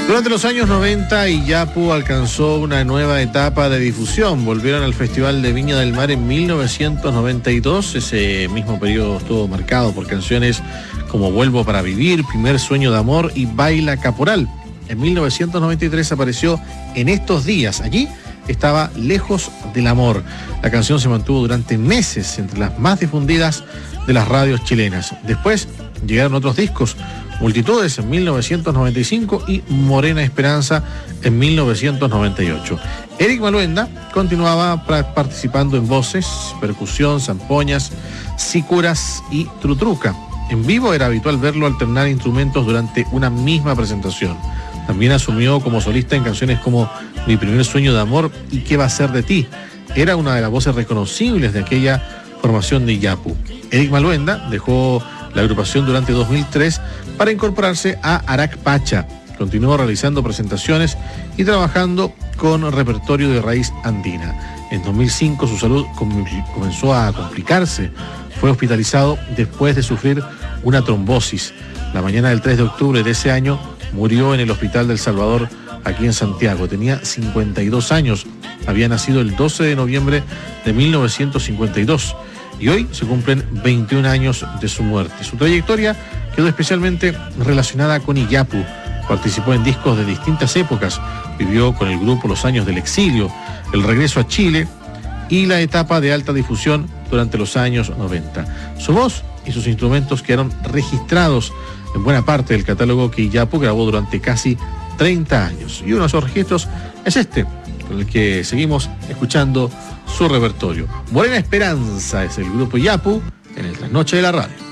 Durante los años 90, Iyapu alcanzó una nueva etapa de difusión. Volvieron al Festival de Viña del Mar en 1992. Ese mismo periodo estuvo marcado por canciones como Vuelvo para Vivir, Primer Sueño de Amor y Baila Caporal. En 1993 apareció En Estos Días. Allí estaba Lejos del Amor. La canción se mantuvo durante meses entre las más difundidas de las radios chilenas. Después llegaron otros discos, Multitudes en 1995 y Morena Esperanza en 1998. Eric Maluenda continuaba participando en voces, percusión, zampoñas, sicuras y trutruca. En vivo era habitual verlo alternar instrumentos durante una misma presentación. También asumió como solista en canciones como Mi Primer Sueño de Amor y ¿Qué va a ser de ti? Era una de las voces reconocibles de aquella formación de Iyapu. Eric Maluenda dejó la agrupación durante 2003 para incorporarse a Arac Pacha. Continuó realizando presentaciones y trabajando con repertorio de raíz andina. En 2005 su salud comenzó a complicarse. Fue hospitalizado después de sufrir una trombosis. La mañana del 3 de octubre de ese año murió en el Hospital del Salvador, aquí en Santiago. Tenía 52 años. Había nacido el 12 de noviembre de 1952. Y hoy se cumplen 21 años de su muerte. Su trayectoria quedó especialmente relacionada con Iyapu. Participó en discos de distintas épocas. Vivió con el grupo los años del exilio, el regreso a Chile y la etapa de alta difusión durante los años 90. Su voz y sus instrumentos quedaron registrados en buena parte del catálogo que Iyapu grabó durante casi 30 años. Y uno de esos registros es este, con el que seguimos escuchando su repertorio. Morena Esperanza es el grupo Iyapu en el Trasnoche de la Radio.